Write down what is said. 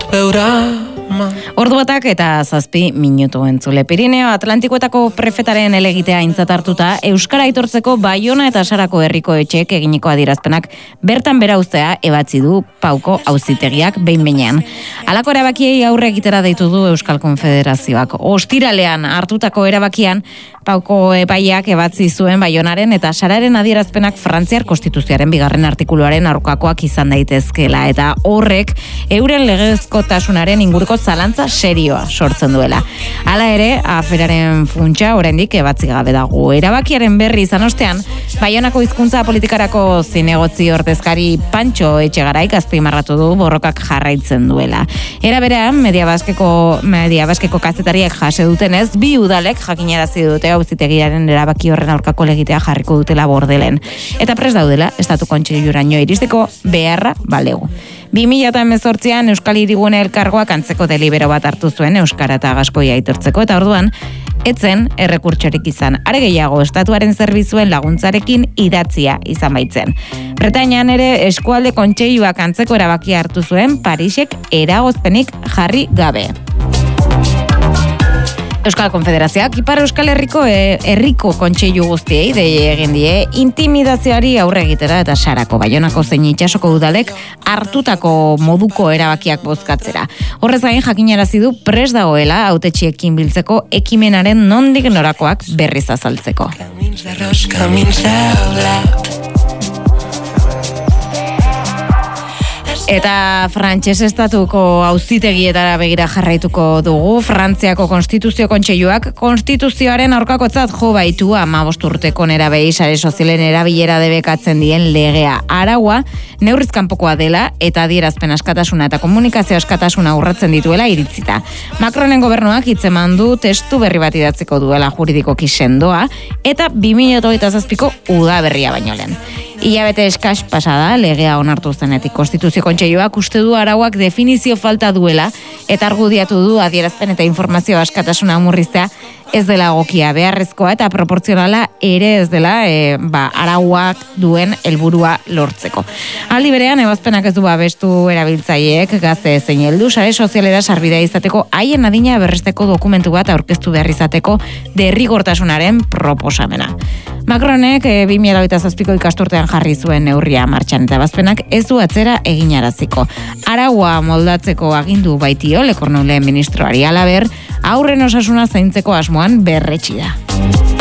Orduatak eta 7 minutu entzule. Pirineo Atlantikoetako prefetaren elegitea aintzat hartuta, euskara aitortzeko Baiona eta Sarako herriko etxeek eginiko adierazpenak bertan bera uztea ebatzi du Pauko auzitegiak behin-behinean. Halako erabakiei aurre egitera deitu du Euskal Konfederazioak. Ostiralean hartutako erabakian Pauko epaiak ebatzi zuen Baionaren eta Sararen adierazpenak Frantziar Konstituzioaren 2. artikuluaren aurkakoak izan daitezkeela eta horrek euren legezkotasunaren inguruko zalantza serioa sortzen duela. Hala ere, aferaren funtsa oraindik ebatzi gabe dago. Erabakiaren berri izan ostean, Baionako hizkuntza politikarako zinegotzi ordezkari Pantxo Etxegaraik azpimarratu du borrokak jarraitzen duela. Era berean, Media Baskeko kazetariek jase dutenez, 2 udalek jakinarazi dute auzitegiaren erabaki horren aurkako legitea jarriko dutela Bordelen. Eta prest daudela, Estatu Kontseiluraino iristeko beharra balegu. 2018an Euskal Hirigune Elkargoak antzeko delibero bat hartu zuen euskara eta gaskoia aitortzeko eta orduan etzen errekurtsorik izan. Are gehiago, estatuaren zerbitzuen laguntzarekin idatzia izan baitzen. Bretainian ere eskualde kontseiluak antzeko erabakia hartu zuen Parisek eragozpenik jarri gabe. Euskal Konfederazioak Ipar Euskal Herriko kontseilu guztiei dei egin die intimidazioari aurre egitera eta Sarako, Baionako zein Itsasoko udalek hartutako moduko erabakiak bozkatzera. Horrez gain jakinarazi du prest dagoela hautetxiekin biltzeko ekimenaren nondik norakoak berriz azaltzeko. Eta frantses estatuko auzitegietara begira jarraituko dugu. Frantziako Konstituzio Kontseiluak konstituzioaren aurkakotzat jo baitu 15 urteko nerabei sare sozialen erabilera debekatzen dien legea. Araua neurriz kanpokoa dela eta adierazpen askatasuna eta komunikazio askatasuna urratzen dituela iritzita. Macronen gobernuak hitzeman du testu berri bat idatziko duela juridikoki sendoa eta 2027ko udaberria baino lehen. Hilabete eskas pasada legea onartu zenetik Konstituzio Kontseiluak uste du arauak definizio falta duela eta argudiatu du adierazpen eta informazio askatasuna murriztea ez dela egokia, beharrezkoa eta proportzionala ere ez dela arauak duen helburua lortzeko. Aldi berean ebazpenak ez du babestu erabiltzaileek gazte zein heldu sare sozialera sarbidea izateko haien adina berresteko dokumentu bat aurkeztu behar izateko derrigortasunaren proposamena. Macronek 2027ko ikasturtean jarri zuen neurria martxan eta ebazpenak ez du atzera eginaraziko. Araua moldatzeko agindu baitio Lekornuleen ministroari halaber, haurren osasuna zaintzeko asmoan berretsi da.